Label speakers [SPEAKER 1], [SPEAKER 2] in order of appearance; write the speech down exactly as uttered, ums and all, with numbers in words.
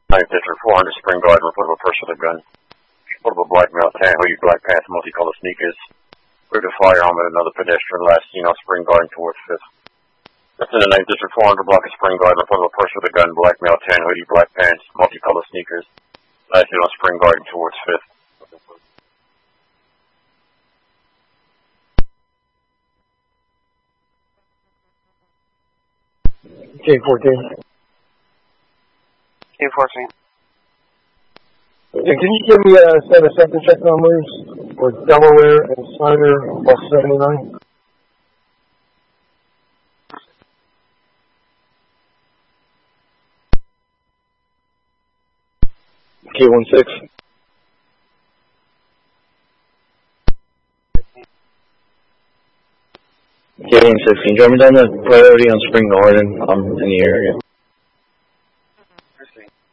[SPEAKER 1] ninth District, four hundred Spring Garden, report of a person with a gun. Report of a black male, tan hoodie, black pants, multicolored sneakers. With a firearm at another pedestrian, last seen on Spring Garden towards fifth. That's in the ninth District, four hundred block of Spring Garden, report of a person with a gun, black male, tan hoodie, black pants, multicolored sneakers. Last seen on Spring Garden towards fifth.
[SPEAKER 2] K fourteen.
[SPEAKER 3] K fourteen.
[SPEAKER 2] Yeah, can you give me a set of second check numbers for Delaware and Snyder plus seventy-nine? K one six. K one six, can you drive me down the priority on Spring Garden? I'm in the area.